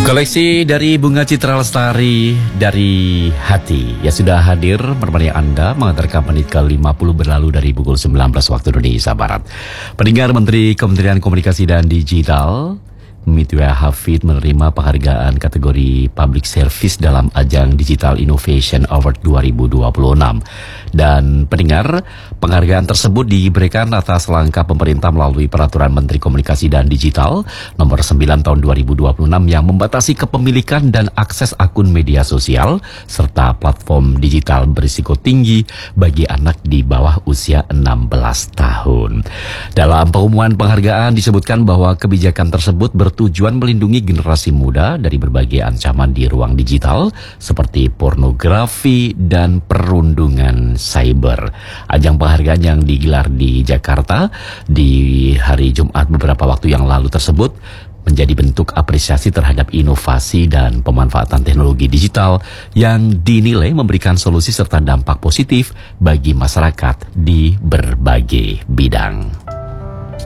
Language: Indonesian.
Koleksi dari Bunga Citra Lestari dari Hati ya sudah hadir menemani Anda mengantarkan menit ke-50 berlalu dari pukul 19 waktu Indonesia Barat. Pendengar, Menteri Kementerian Komunikasi dan Digital Mitwia Hafid menerima penghargaan kategori Public Service dalam ajang Digital Innovation Award 2026. Dan pendengar, penghargaan tersebut diberikan atas langkah pemerintah melalui Peraturan Menteri Komunikasi dan Digital Nomor 9 Tahun 2026 yang membatasi kepemilikan dan akses akun media sosial serta platform digital berisiko tinggi bagi anak di bawah usia 16 tahun. Dalam pengumuman penghargaan disebutkan bahwa kebijakan tersebut bertujuan melindungi generasi muda dari berbagai ancaman di ruang digital seperti pornografi dan perundungan cyber. Ajang penghargaan yang digelar di Jakarta di hari Jumat beberapa waktu yang lalu tersebut menjadi bentuk apresiasi terhadap inovasi dan pemanfaatan teknologi digital yang dinilai memberikan solusi serta dampak positif bagi masyarakat di berbagai bidang.